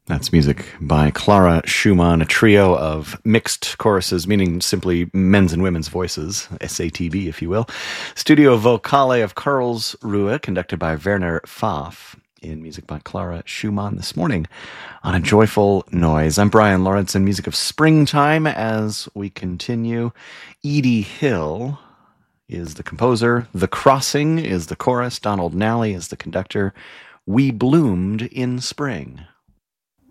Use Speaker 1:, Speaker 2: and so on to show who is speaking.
Speaker 1: That's music by Clara Schumann, a trio of mixed choruses, meaning simply men's and women's voices, SATB, if you will. Studio Vocale of Karlsruhe, conducted by Werner Pfaff, in music by Clara Schumann this morning on A Joyful Noise. I'm Brian Lawrence in music of Springtime as we continue. Edie Hill is the composer. The Crossing is the chorus. Donald Nally is the conductor. We Bloomed in Spring.